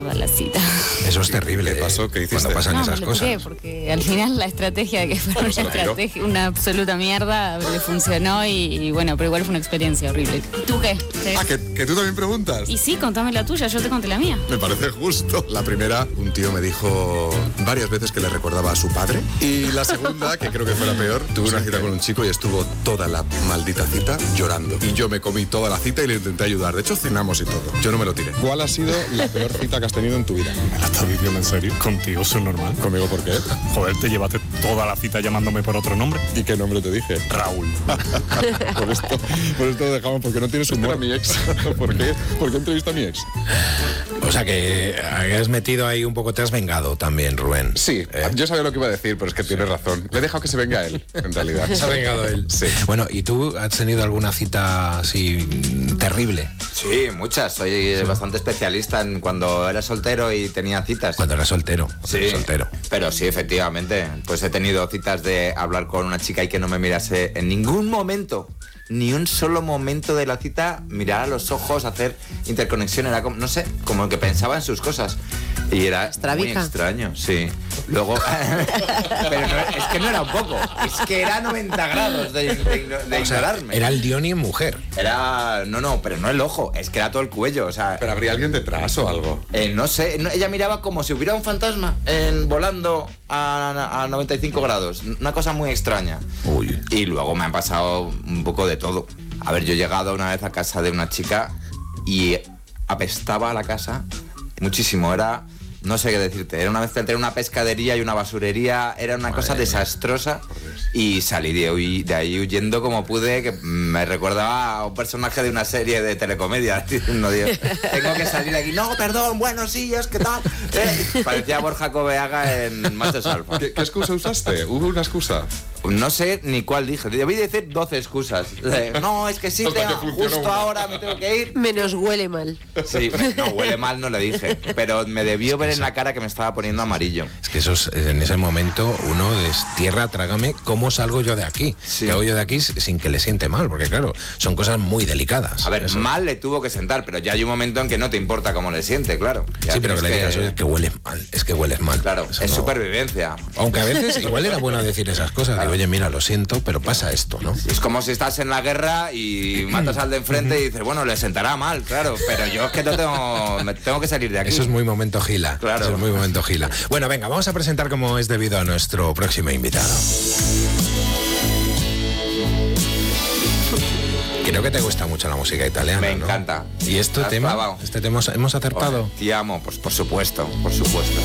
la cita. Eso es terrible. ¿Qué pasó? ¿Qué hiciste? Cuando pasan esas me cosas. toqué, porque al final la estrategia, que fue una absoluta mierda, le funcionó y bueno, pero igual fue una experiencia horrible. ¿Y tú qué? Ah, ¿que tú también preguntas? Y sí, contame la tuya, yo te conté la mía. Me parece justo. La primera, un tío me dijo varias veces que le recordaba a su padre. Y la segunda, que creo que fue la peor, tuve una cita con un chico y estuvo toda la maldita cita llorando. Y yo me comí toda la cita y le intenté ayudar. De hecho, cenamos y todo. Yo no me lo tiré. ¿Cuál ha sido la peor cita que has tenido en tu vida? ¿Me la estás diciendo en serio? ¿Contigo eso es normal? ¿Conmigo por qué? Joder, te llevaste toda la cita llamándome por otro nombre. ¿Y qué nombre te dije? Raúl. por esto lo dejamos, porque no tienes humor. Mi ex. ¿Por qué? ¿Por qué entrevista a mi ex? O sea que has metido ahí un poco, te has vengado también, Rubén. Sí, yo sabía lo que iba a decir, pero es que tienes razón. Le he dejado que se venga él, en realidad. Se ha vengado él. Sí. Bueno, ¿y tú has tenido alguna cita así terrible? Sí, muchas. Soy bastante especialista en cuando era soltero y tenía citas. Cuando eras soltero. Sí, soltero. pero sí, efectivamente. Pues he tenido citas de hablar con una chica y que no me mirase en ningún momento, ni un solo momento de la cita, mirar a los ojos, hacer interconexión. Era como, no sé, como que pensaba en sus cosas. Y era muy extraño, sí. Luego, pero es que no era un poco, es que era 90 grados de ignorarme. Era el Diony en mujer. Era, no, pero no el ojo, es que era todo el cuello, o sea. ¿Pero habría alguien detrás o algo? No sé, ella miraba como si hubiera un fantasma volando a 95 grados, una cosa muy extraña. Uy. Y luego me han pasado un poco de todo. A ver, yo he llegado una vez a casa de una chica y apestaba a la casa muchísimo, era... No sé qué decirte, era una vez entre una pescadería y una basurería, era una cosa desastrosa y salí de ahí huyendo como pude, que me recordaba a un personaje de una serie de telecomedia. No, Dios, tengo que salir de aquí, no, perdón, buenos días, ¿qué tal? Parecía Borja Coveaga en Machos Alfa. ¿Qué excusa usaste? ¿Hubo una excusa? No sé ni cuál dije, debí decir 12 excusas. No, es que sí, justo ahora me tengo que ir. Menos huele mal. Sí, no, huele mal no le dije, pero me debió ver en la cara que me estaba poniendo amarillo. Es que en ese momento uno es tierra, trágame, ¿cómo salgo yo de aquí? Sí. ¿Qué hago yo de aquí sin que le siente mal? Porque claro, son cosas muy delicadas. A ver, mal le tuvo que sentar, pero ya hay un momento en que no te importa cómo le siente, claro. Ya sí, pero que le digas, oye, que hueles mal, es que hueles mal. Claro, eso es no... supervivencia. Aunque a veces igual era bueno decir esas cosas, claro. De, oye, mira, lo siento, pero pasa esto, ¿no? Es como si estás en la guerra y matas al de enfrente y dices, bueno, le sentará mal, claro, pero yo es que me tengo que salir de aquí. Eso es muy momento Gila. Claro. Eso es muy momento Gila. Bueno, venga, vamos a presentar como es debido a nuestro próximo invitado. Creo que te gusta mucho la música italiana, Me ¿no? encanta. ¿Y este tema hemos acertado? Te amo, pues por supuesto, por supuesto.